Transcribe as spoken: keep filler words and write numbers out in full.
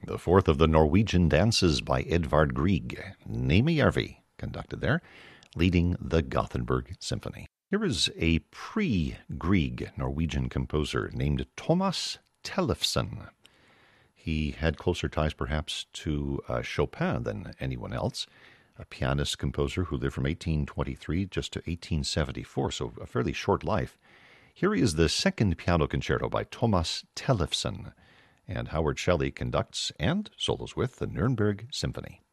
the fourth of the Norwegian dances by Edvard Grieg, Nejmejärvi, conducted there, leading the Gothenburg Symphony. Here is a pre-Grieg Norwegian composer named Thomas Tellefsen. He had closer ties perhaps to uh, Chopin than anyone else, a pianist-composer who lived from eighteen twenty-three just to eighteen seventy-four, so a fairly short life. Here is the second piano concerto by Thomas Tellefsen, and Howard Shelley conducts and solos with the Nuremberg Symphony.